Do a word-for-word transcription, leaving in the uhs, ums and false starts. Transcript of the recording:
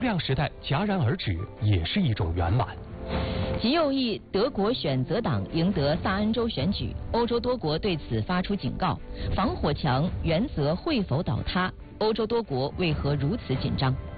量时代戛然而止，也是一种圆满。 极右翼德国选择党赢得萨恩州选举，欧洲多国对此发出警告：防火墙原则会否倒塌？欧洲多国为何如此紧张？